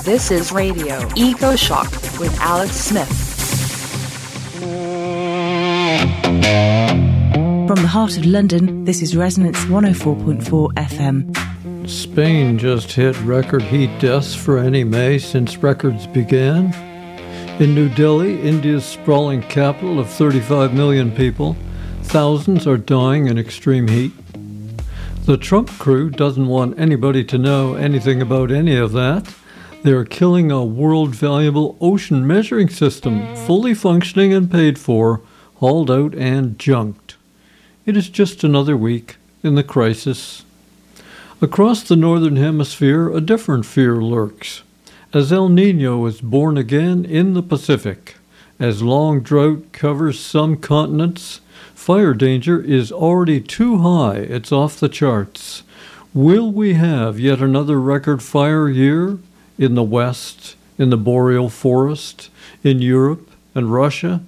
This is Radio EcoShock with Alex Smith. From the heart of London, this is Resonance 104.4 FM. Spain just hit record heat deaths for any May since records began. In New Delhi, India's sprawling capital of 35 million people, thousands are dying in extreme heat. The Trump crew doesn't want anybody to know anything about any of that. They're killing a world-valuable ocean measuring system, fully functioning and paid for, hauled out and junked. It is just another week in the crisis. Across the northern hemisphere, a different fear lurks, as El Niño is born again in the Pacific. As long drought covers some continents, fire danger is already too high, it's off the charts. Will we have yet another record fire year in the West, in the boreal forest, in Europe and Russia?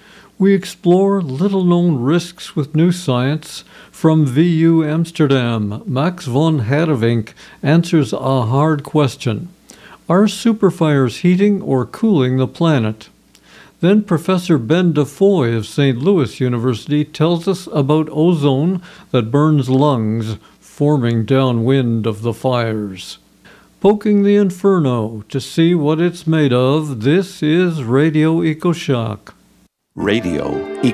We explore little-known risks with new science. From VU Amsterdam, Max von Herrewinck answers a hard question. Are superfires heating or cooling the planet? Then Professor Ben Defoy of St. Louis University tells us about ozone that burns lungs, forming downwind of the fires. Poking the inferno to see what it's made of, this is Radio EcoShock. Radio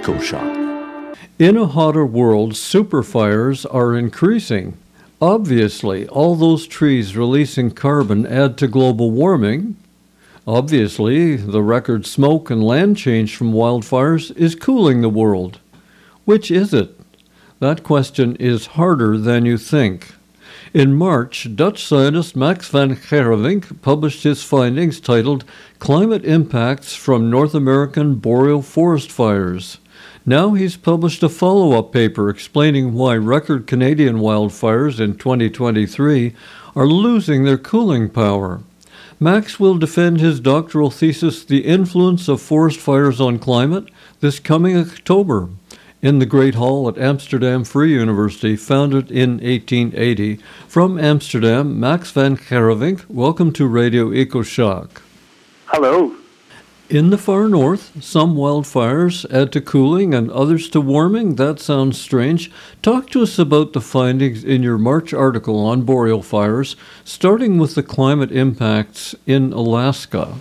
EcoShock. In a hotter world, superfires are increasing. Obviously, all those trees releasing carbon add to global warming. Obviously, the record smoke and land change from wildfires is cooling the world. Which is it? That question is harder than you think. In March, Dutch scientist Max van Herrewinck published his findings titled Climate Impacts from North American Boreal Forest Fires. Now he's published a follow-up paper explaining why record Canadian wildfires in 2023 are losing their cooling power. Max will defend his doctoral thesis, The Influence of Forest Fires on Climate, this coming October in the Great Hall at Amsterdam Free University, founded in 1880. From Amsterdam, Max van Herrewinck, welcome to Radio EcoShock. Hello. In the far north, some wildfires add to cooling and others to warming. That sounds strange. Talk to us about the findings in your March article on boreal fires, starting with the climate impacts in Alaska.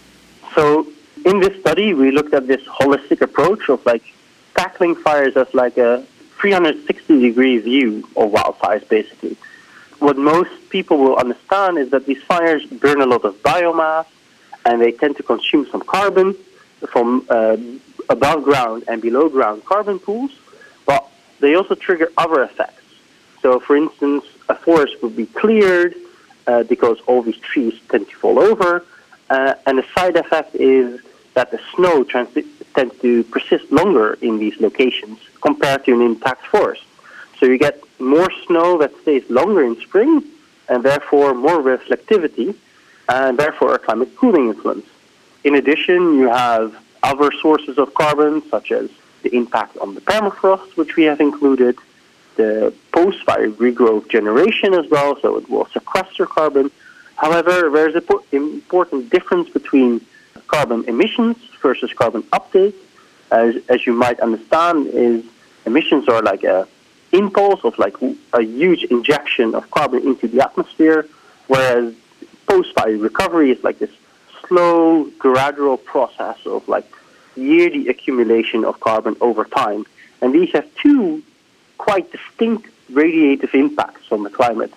So in this study, we looked at this holistic approach of tackling fires as a 360-degree view of wildfires, basically. What most people will understand is that these fires burn a lot of biomass, and they tend to consume some carbon from above ground and below ground carbon pools, but they also trigger other effects. So, for instance, a forest would be cleared because all these trees tend to fall over, and the side effect is that the snow tends to persist longer in these locations compared to an intact forest. So you get more snow that stays longer in spring, and therefore more reflectivity, and therefore a climate cooling influence. In addition, you have other sources of carbon, such as the impact on the permafrost, which we have included, the post-fire regrowth generation as well, so it will sequester carbon. However, there's an important difference between carbon emissions versus carbon uptake. As you might understand, is emissions are like a impulse of a huge injection of carbon into the atmosphere, whereas post-fire recovery is this slow, gradual process of yearly accumulation of carbon over time. And these have two quite distinct radiative impacts on the climate.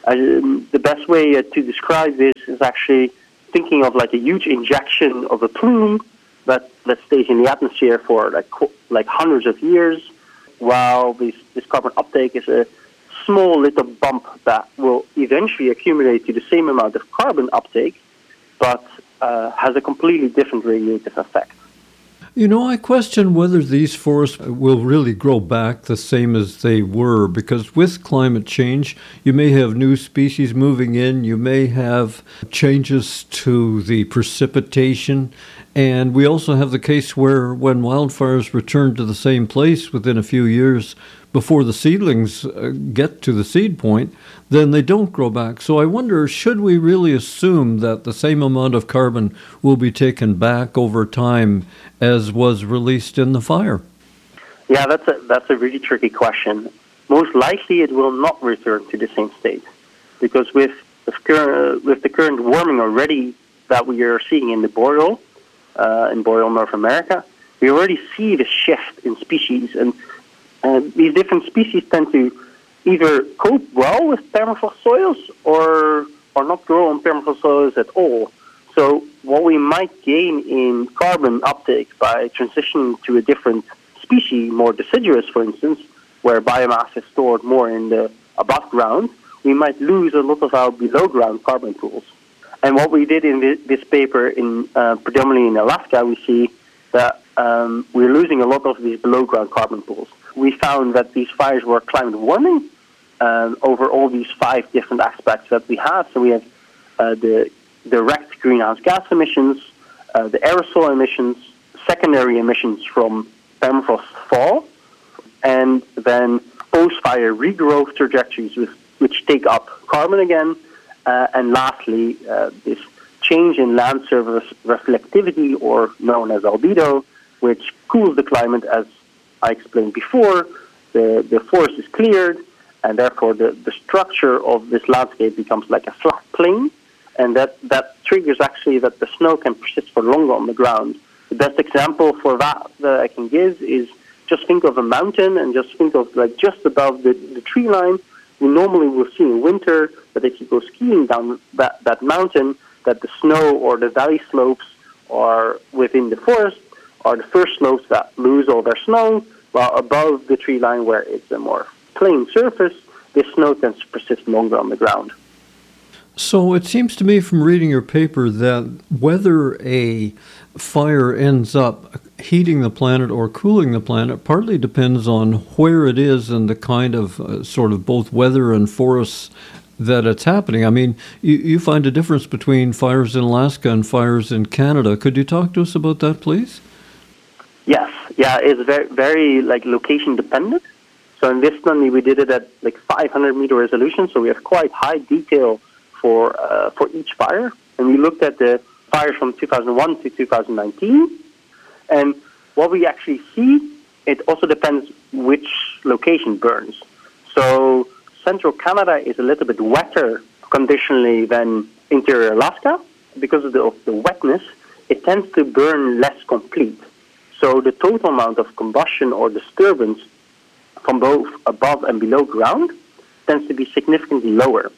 The best way to describe this is actually thinking of a huge injection of a plume that stays in the atmosphere for hundreds of years, while this carbon uptake is a small little bump that will eventually accumulate to the same amount of carbon uptake, but has a completely different radiative effect. You know, I question whether these forests will really grow back the same as they were, because with climate change, you may have new species moving in, you may have changes to the precipitation, and we also have the case where when wildfires return to the same place within a few years, before the seedlings get to the seed point, then they don't grow back. So I wonder, should we really assume that the same amount of carbon will be taken back over time as was released in the fire? Yeah, that's a really tricky question. Most likely it will not return to the same state, because with the current warming already that we are seeing in Boreal North America, we already see the shift in species, and these different species tend to either cope well with permafrost soils or not grow on permafrost soils at all. So what we might gain in carbon uptake by transitioning to a different species, more deciduous, for instance, where biomass is stored more in the above ground, we might lose a lot of our below ground carbon pools. And what we did in this paper, in predominantly in Alaska, we see that we're losing a lot of these below ground carbon pools. We found that these fires were climate warming over all these 5 different aspects that we have. So we have the direct greenhouse gas emissions, the aerosol emissions, secondary emissions from permafrost fall, and then post-fire regrowth trajectories which take up carbon again, and lastly, this change in land surface reflectivity, or known as albedo, which cools the climate. As I explained before, the forest is cleared, and therefore the structure of this landscape becomes like a flat plane, and that triggers actually that the snow can persist for longer on the ground. The best example for that I can give is just think of a mountain, and just think of like just above the tree line. We normally will see in winter that if you go skiing down that mountain, that the snow or the valley slopes are within the forest are the first slopes that lose all their snow, while above the tree line, where it's a more plain surface, this snow tends to persist longer on the ground. So it seems to me from reading your paper that whether a fire ends up heating the planet or cooling the planet partly depends on where it is and the kind of sort of both weather and forests that it's happening. I mean, you find a difference between fires in Alaska and fires in Canada. Could you talk to us about that, please? Yes. Yeah, it's very, very like location dependent. So in this study, we did it at like 500 meter resolution, so we have quite high detail for each fire. And we looked at the fires from 2001 to 2019. And what we actually see, it also depends which location burns. So central Canada is a little bit wetter conditionally than interior Alaska. Because of the wetness, it tends to burn less complete. So the total amount of combustion or disturbance from both above and below ground tends to be significantly lower.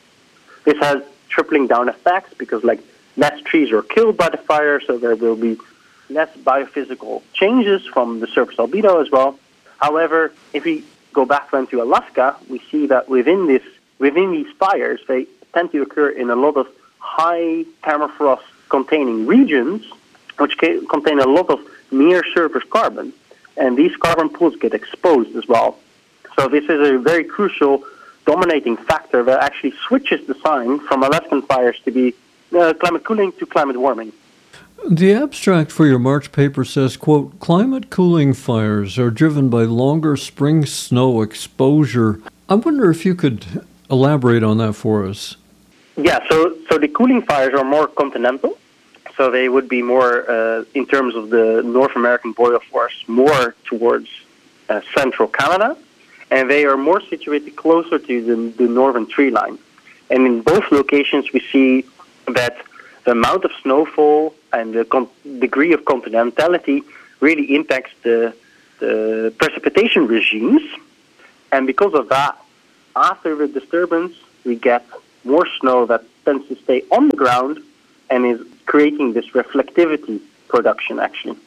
This has tripling down effects because like less trees are killed by the fire, so there will be less biophysical changes from the surface albedo as well. However, if we go back then to Alaska, we see that within these fires, they tend to occur in a lot of high permafrost containing regions, which contain a lot of near surface carbon. And these carbon pools get exposed as well. So this is a very crucial dominating factor that actually switches the sign from Alaskan fires to be climate cooling to climate warming. The abstract for your March paper says, quote, climate cooling fires are driven by longer spring snow exposure. I wonder if you could elaborate on that for us. Yeah, so the cooling fires are more continental. So they would be more, in terms of the North American boreal forest, more towards central Canada. And they are more situated closer to the northern tree line. And in both locations, we see that the amount of snowfall and the degree of continentality really impacts the precipitation regimes. And because of that, after the disturbance, we get more snow that tends to stay on the ground and is creating this reflectivity production, actually.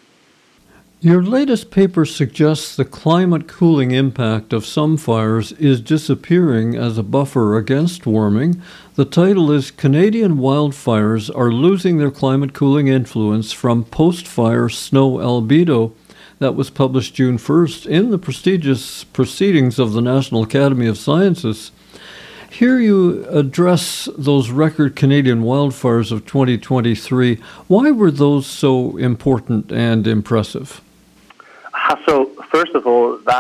Your latest paper suggests the climate cooling impact of some fires is disappearing as a buffer against warming. The title is Canadian Wildfires Are Losing Their Climate Cooling Influence from Post-Fire Snow Albedo. That was published June 1st in the prestigious Proceedings of the National Academy of Sciences. Here you address those record Canadian wildfires of 2023. Why were those so important and impressive? So first of all, that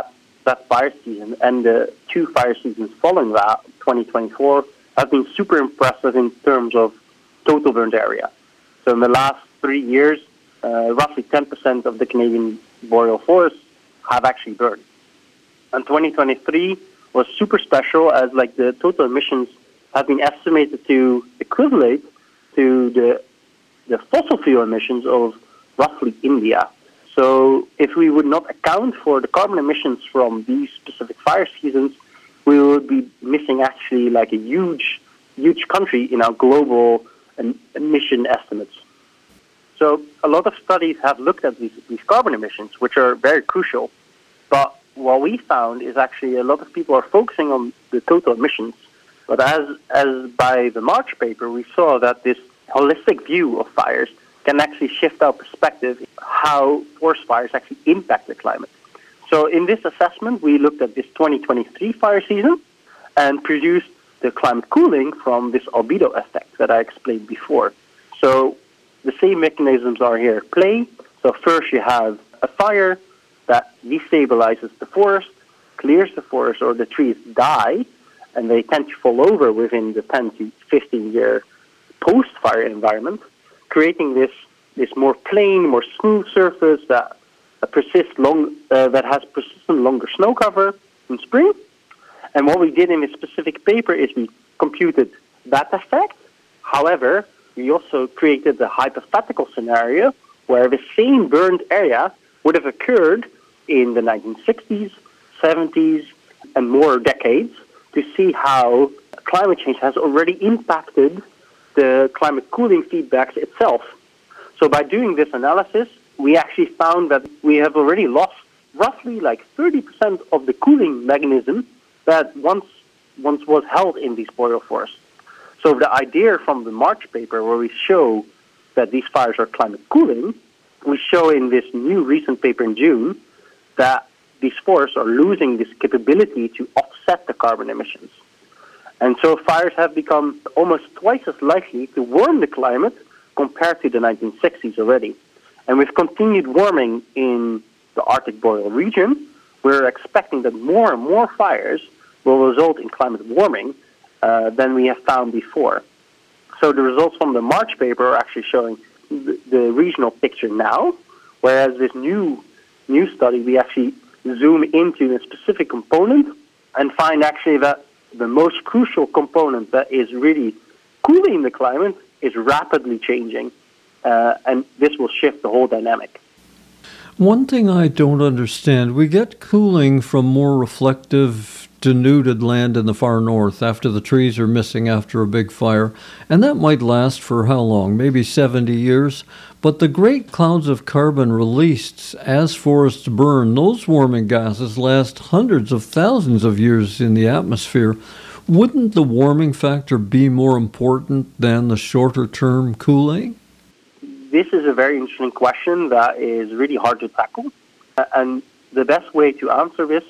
that fire season and the 2 fire seasons following that, 2024, have been super impressive in terms of total burned area. So in the last 3 years, roughly 10% of the Canadian boreal forests have actually burned. And 2023 was super special as the total emissions have been estimated to equivalent to the fossil fuel emissions of roughly India. So if we would not account for the carbon emissions from these specific fire seasons, we would be missing actually a huge country in our global emission estimates. So a lot of studies have looked at these carbon emissions, which are very crucial. But what we found is actually a lot of people are focusing on the total emissions. But as by the March paper, we saw that this holistic view of fires can actually shift our perspective how forest fires actually impact the climate. So in this assessment, we looked at this 2023 fire season and produced the climate cooling from this albedo effect that I explained before. So the same mechanisms are here at play. So first you have a fire that destabilizes the forest, clears the forest, or the trees die, and they tend to fall over within the 10 to 15 year post-fire environment, creating this more plain, more smooth surface that has persistent longer snow cover in spring. And what we did in this specific paper is we computed that effect. However, we also created a hypothetical scenario where the same burned area would have occurred in the 1960s, 70s, and more decades to see how climate change has already impacted the climate cooling feedbacks itself. So by doing this analysis, we actually found that we have already lost roughly 30% of the cooling mechanism that once was held in these boreal forests. So the idea from the March paper, where we show that these fires are climate cooling, we show in this new recent paper in June that these forests are losing this capability to offset the carbon emissions. And so fires have become almost twice as likely to warm the climate compared to the 1960s already. And with continued warming in the Arctic boreal region, we're expecting that more and more fires will result in climate warming than we have found before. So the results from the March paper are actually showing the regional picture now, whereas this new study, we actually zoom into a specific component and find actually that the most crucial component that is really cooling the climate is rapidly changing, and this will shift the whole dynamic. One thing I don't understand, we get cooling from more reflective, denuded land in the far north after the trees are missing after a big fire, and that might last for how long? Maybe 70 years? But the great clouds of carbon released as forests burn, those warming gases last hundreds of thousands of years in the atmosphere. Wouldn't the warming factor be more important than the shorter-term cooling? This is a very interesting question that is really hard to tackle. And the best way to answer this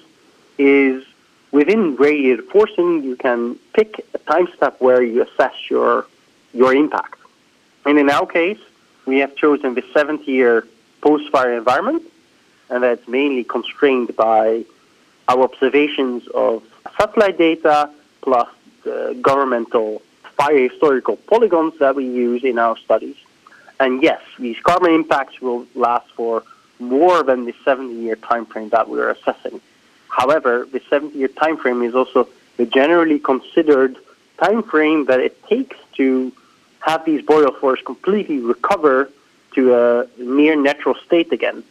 is within radiative forcing, you can pick a time step where you assess your impact. And in our case, we have chosen the 70-year post-fire environment, and that's mainly constrained by our observations of satellite data plus the governmental fire historical polygons that we use in our studies. And yes, these carbon impacts will last for more than the 70-year time frame that we are assessing. However, the 70-year time frame is also the generally considered time frame that it takes to have these boreal forests completely recover to a near natural state again.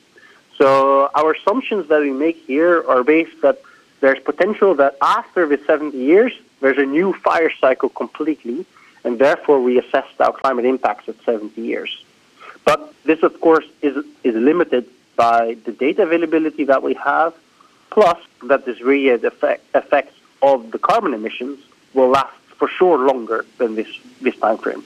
So our assumptions that we make here are based that there's potential that after the 70 years, there's a new fire cycle completely, and therefore we assessed our climate impacts at 70 years. But this, of course, is limited by the data availability that we have, plus that this radiative effects of the carbon emissions will last for sure longer than this time frame.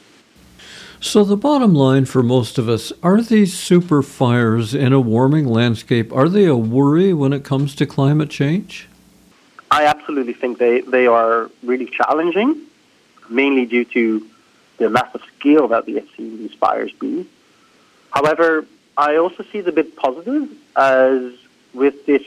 So the bottom line for most of us, are these super fires in a warming landscape, are they a worry when it comes to climate change? I absolutely think they are really challenging, mainly due to the massive scale that we have seen these fires be. However, I also see it a bit positive, as with this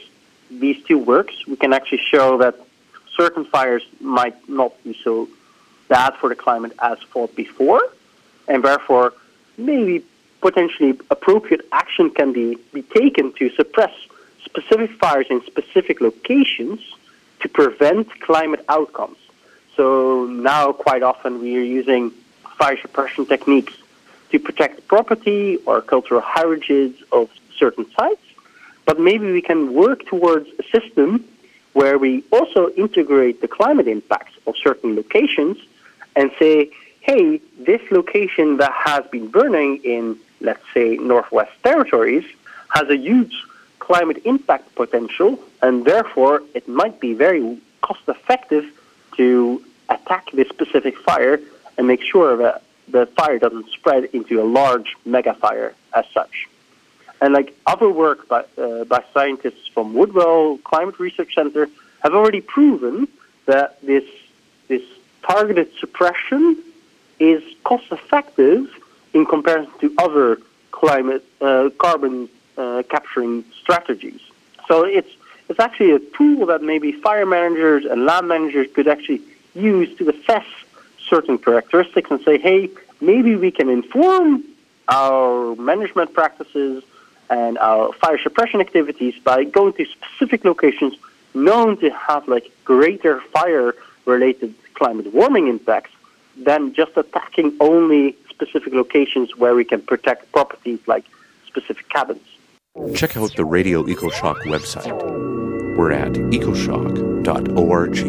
these two works, we can actually show that certain fires might not be so bad for the climate as thought before, and therefore maybe potentially appropriate action can be taken to suppress specific fires in specific locations to prevent climate outcomes. So now quite often we are using fire suppression techniques to protect property or cultural heritages of certain sites, but maybe we can work towards a system where we also integrate the climate impacts of certain locations and say, hey, this location that has been burning in, let's say, Northwest Territories has a huge climate impact potential, and therefore it might be very cost-effective to attack this specific fire and make sure that the fire doesn't spread into a large mega fire as such. And like other work by scientists from Woodwell Climate Research Center have already proven that this targeted suppression is cost-effective in comparison to other climate carbon capturing strategies. So it's actually a tool that maybe fire managers and land managers could actually use to assess certain characteristics and say, hey, maybe we can inform our management practices and our fire suppression activities by going to specific locations known to have like greater fire-related climate warming impacts than just attacking only specific locations where we can protect properties like specific cabins. Check out the Radio EcoShock website. We're at ecoshock.org.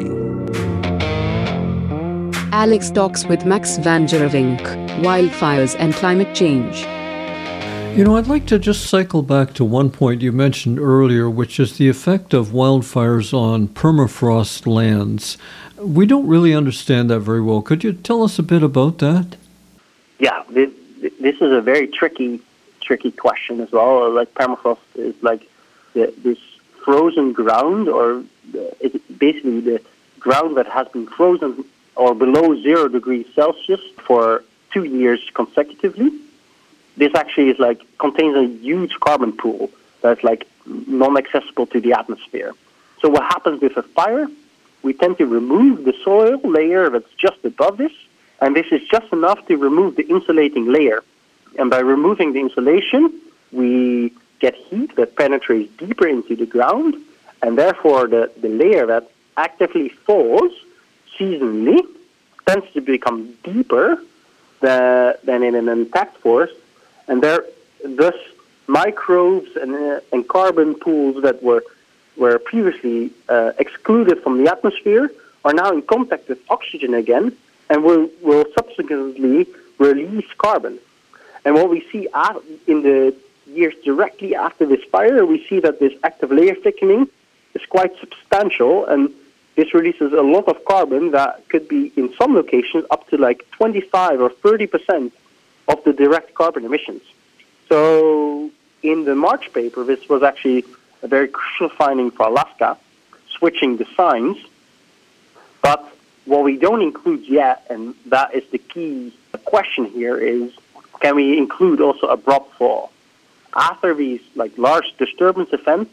Alex talks with Max van Gerewink, wildfires and climate change. You know, I'd like to just cycle back to one point you mentioned earlier, which is the effect of wildfires on permafrost lands. We don't really understand that very well. Could you tell us a bit about that? Yeah, this is a very tricky question as well. Like permafrost is like this frozen ground, or it's basically the ground that has been frozen or below 0 degrees Celsius for 2 years consecutively. This actually is like contains a huge carbon pool that's like non-accessible to the atmosphere. So what happens with a fire? We tend to remove the soil layer that's just above this, and this is just enough to remove the insulating layer. And by removing the insulation, we get heat that penetrates deeper into the ground, and therefore the layer that actively falls seasonally tends to become deeper than in an intact forest, and thus microbes and carbon pools that were previously excluded from the atmosphere are now in contact with oxygen again and will subsequently release carbon. And what we see in the years directly after this fire, we see that this active layer thickening is quite substantial, and this releases a lot of carbon that could be, in some locations, up to like 25 or 30% of the direct carbon emissions. So in the March paper, this was actually a very crucial finding for Alaska, switching the signs. But what we don't include yet, and that is the key question here, is can we include also abrupt fall? After these like large disturbance events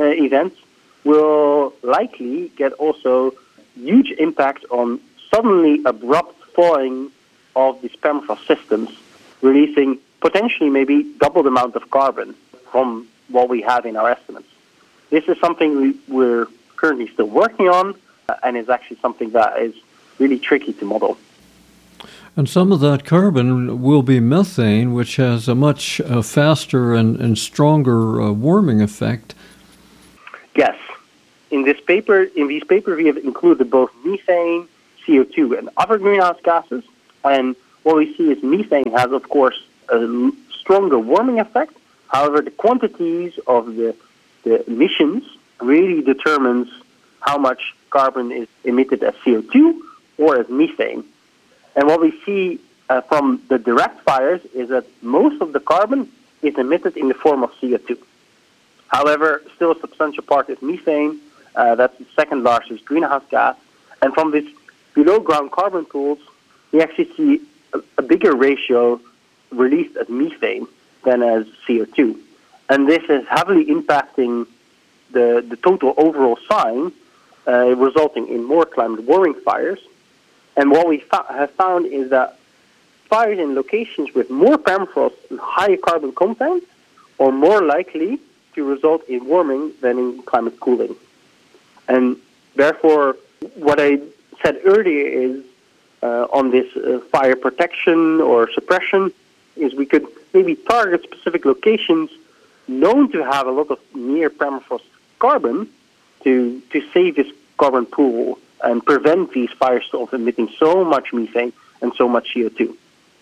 will likely get also huge impact on suddenly abrupt falling of these permafrost systems, releasing potentially maybe double the amount of carbon from what we have in our estimates. This is something we're currently still working on, and is actually something that is really tricky to model. And some of that carbon will be methane, which has a much faster and stronger warming effect. Yes. In these papers, we have included both methane, CO2, and other greenhouse gases. And what we see is methane has, of course, a stronger warming effect. However, the quantities of the emissions really determines how much carbon is emitted as CO2 or as methane. And what we see from the direct fires is that most of the carbon is emitted in the form of CO2. However, still a substantial part is methane. That's the second largest greenhouse gas. And from these below-ground carbon pools, we actually see a bigger ratio released as methane than as CO2. And this is heavily impacting the total overall sign, resulting in more climate warming fires. And what we have found is that fires in locations with more permafrost and higher carbon content are more likely to result in warming than in climate cooling. And therefore, what I said earlier is on this fire protection or suppression is we could maybe target specific locations known to have a lot of near permafrost carbon to save this carbon pool and prevent these fires from emitting so much methane and so much CO2.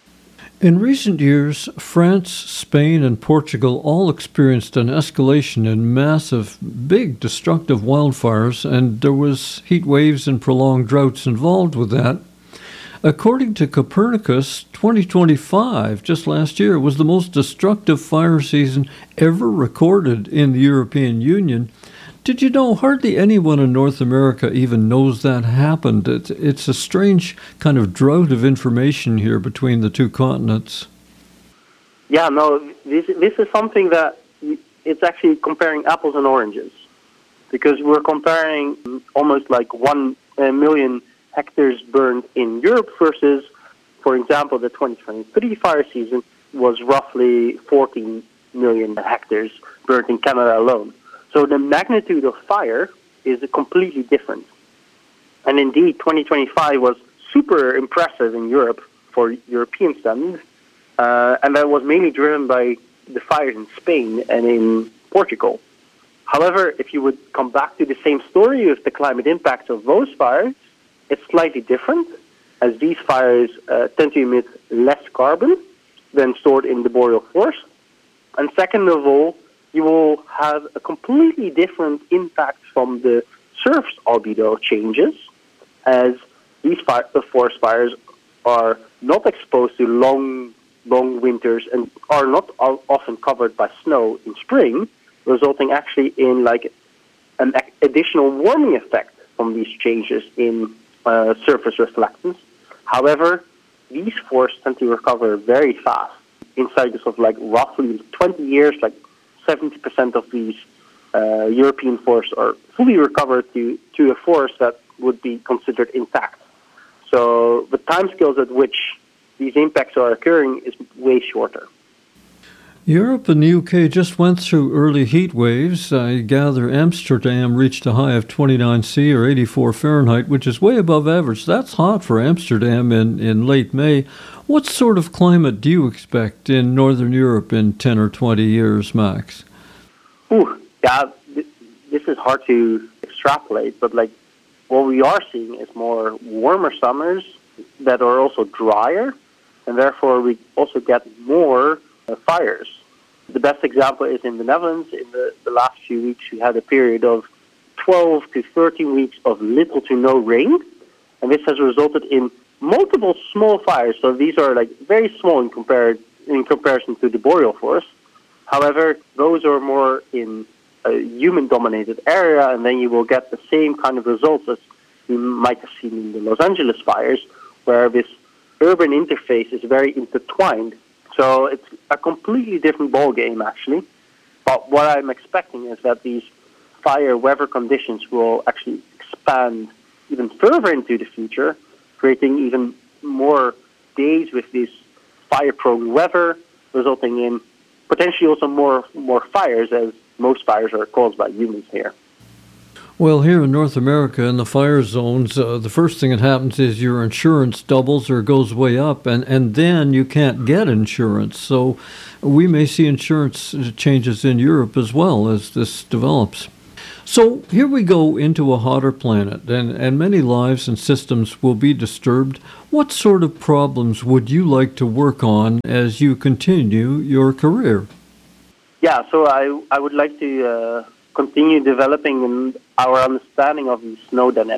In recent years, France, Spain, and Portugal all experienced an escalation in massive, big, destructive wildfires, and there was heat waves and prolonged droughts involved with that. According to Copernicus, 2025, just last year, was the most destructive fire season ever recorded in the European Union. Did you know hardly anyone in North America even knows that happened? It's a strange kind of drought of information here between the two continents. Yeah, no, this is something that it's actually comparing apples and oranges, because we're comparing almost like 1 million hectares burned in Europe versus, for example, the 2023 fire season was roughly 14 million hectares burned in Canada alone. So the magnitude of fire is completely different. And indeed, 2025 was super impressive in Europe for European standards, and that was mainly driven by the fires in Spain and in Portugal. However, if you would come back to the same story with the climate impacts of those fires, it's slightly different, as these fires tend to emit less carbon than stored in the boreal forest. And second of all, you will have a completely different impact from the surface albedo changes, as these forest fires are not exposed to long winters and are not often covered by snow in spring, resulting actually in like an additional warming effect from these changes in surface reflectance. However, these forests tend to recover very fast in cycles of like roughly 20 years. Like 70% of these European forests are fully recovered to a forest that would be considered intact. So the timescales at which these impacts are occurring is way shorter. Europe and the UK just went through early heat waves. I gather Amsterdam reached a high of 29 C or 84 Fahrenheit, which is way above average. That's hot for Amsterdam in late May. What sort of climate do you expect in Northern Europe in 10 or 20 years, Max? Yeah, this is hard to extrapolate, but like what we are seeing is more warmer summers that are also drier, and therefore we also get more fires. The best example is in the Netherlands. In the last few weeks, we had a period of 12 to 13 weeks of little to no rain, and this has resulted in multiple small fires. So these are like very small in comparison to the boreal forest. However, those are more in a human-dominated area, and then you will get the same kind of results as you might have seen in the Los Angeles fires, where this urban interface is very intertwined. So it's a completely different ballgame, actually. But what I'm expecting is that these fire weather conditions will actually expand even further into the future, creating even more days with this fire-prone weather, resulting in potentially also more fires, as most fires are caused by humans here. Well, here in North America, in the fire zones, the first thing that happens is your insurance doubles or goes way up, and then you can't get insurance. So we may see insurance changes in Europe as well as this develops. So here we go into a hotter planet, and many lives and systems will be disturbed. What sort of problems would you like to work on as you continue your career? Yeah, so I would like to continue developing our understanding of the snow dynamics.